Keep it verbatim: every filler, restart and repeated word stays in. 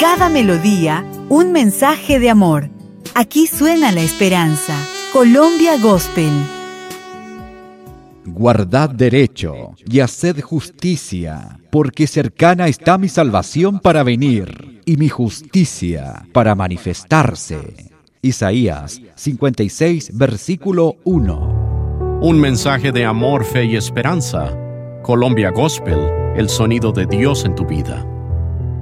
cada melodía, un mensaje de amor. Aquí suena la esperanza. Colombia Gospel. Guardad derecho y haced justicia, porque cercana está mi salvación para venir, y mi justicia para manifestarse. Isaías cincuenta y seis, versículo uno. Un mensaje de amor, fe y esperanza. Colombia Gospel, el sonido de Dios en tu vida.